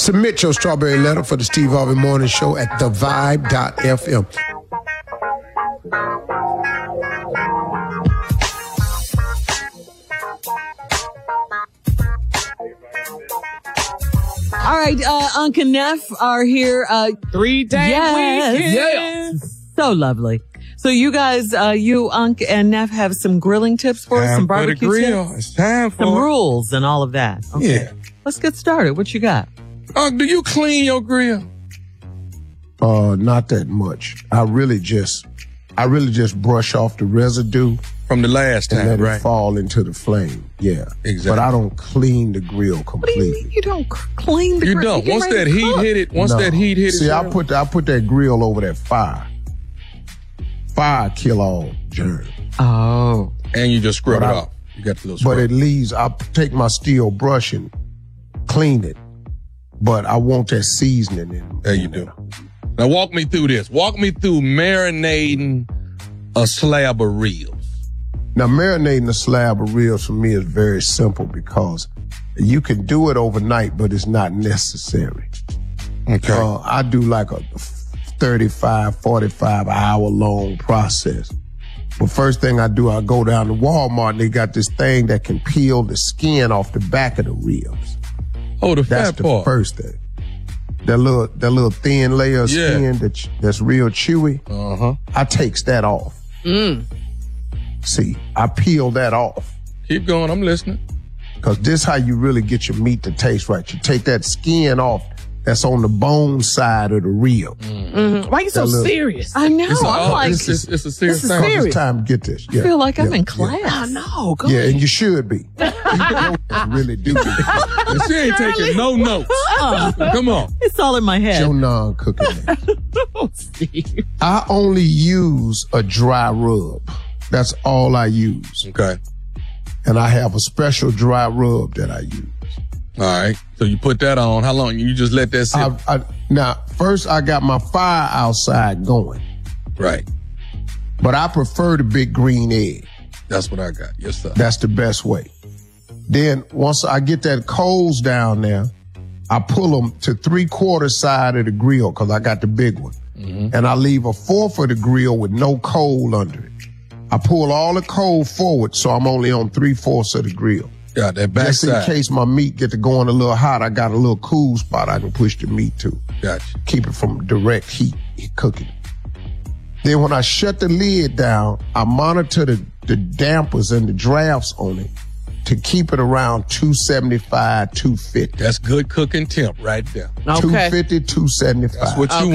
Submit your strawberry letter for the Steve Harvey Morning Show at thevibe.fm. All right, Unc and Neff are here. 3-day weekend. Yes. So lovely. So you guys, you, Unc and Neff, have some grilling tips for us, some barbecue for the grill. tips? It's time for some rules and all of that. Okay. Yeah. Let's get started. What you got? Unc, do you clean your grill? Not that much. I really just brush off the residue From the last and time, let right? it fall into the flame. Yeah. Exactly. But I don't clean the grill What do you mean completely. you don't clean the You grill? don't. Once that heat hit it, No. that heat hit it. See, I put that grill over that fire. Fire kill all germs. Oh. And you just scrub But it I- off. You got the little But scrub. at least I take my steel brush and clean it. But I want that seasoning in. There you do. Now walk me through this. Walk me through marinating a slab of ribs. Now, marinating a slab of ribs for me is very simple because you can do it overnight, but it's not necessary. Okay. I do like a 35, 45 hour long process. But first thing I do, I go down to Walmart and they got this thing that can peel the skin off the back of the ribs. Oh, the That's fat the part. first thing. That little thin layer of Yeah. skin that's real chewy. Uh-huh. I takes that off. See, I peel that off. Keep going. I'm listening. Cause this how you really get your meat to taste right. You take that skin off that's on the bone side of the rib. Why you so That little- serious? I know. I'm like, it's a serious this is thing. serious. It's time to get this. I feel like I'm in class. I know. Go Yeah, ahead. and you should be. You really do. And she ain't taking no notes. Come on. It's all in my head. Your non-cooking. Oh, Steve. I only use a dry rub. That's all I use. Okay. And I have a special dry rub that I use. All right. So you put that on. How long? You just let that sit? Now, first I got my fire outside going, Right. but I prefer the big green egg. That's what I got. Yes, sir. That's the best way. Then once I get that coals down there, I pull them to 3/4 side of the grill because I got the big one. And I leave a 1/4 of the grill with no coal under it. I pull all the coal forward so I'm only on 3/4 of the grill. Got that Just in backside. case my meat get to going a little hot, I got a little cool spot I can push the meat to. Gotcha. Keep it from direct heat cooking. Then when I shut the lid down, I monitor the dampers and the drafts on it to keep it around 275, 250. That's good cooking temp right there. Okay. 250, 275. That's what you